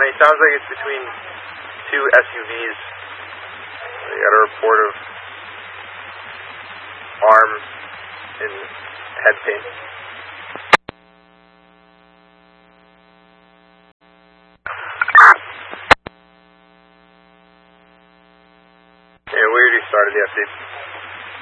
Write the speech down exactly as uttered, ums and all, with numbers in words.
County. Sounds like it's between two S U Vs. We got a report of arm in head paint. Yeah, we already started the update.